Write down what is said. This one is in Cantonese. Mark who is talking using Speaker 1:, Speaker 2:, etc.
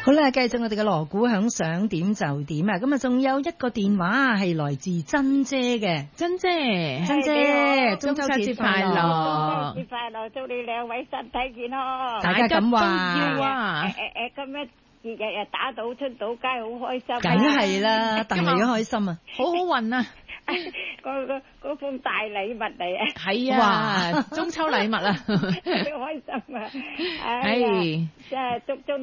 Speaker 1: 好啦，繼續我哋嘅鑼鼓響，想點就點啊！咁啊，仲有一個電話係來自珍姐嘅，珍姐，中秋節快樂！
Speaker 2: 中秋節快樂，祝你兩位身體健康。
Speaker 1: 大家咁話
Speaker 2: 啊！咁樣日日打賭出賭街，好開心。
Speaker 1: 梗係啦，戥你開心啊！
Speaker 3: 好好運啊！
Speaker 2: 嗰封大禮物嚟啊！
Speaker 3: 係啊，中秋禮物啊，
Speaker 2: 好開心啊！
Speaker 3: 係，
Speaker 2: 即係祝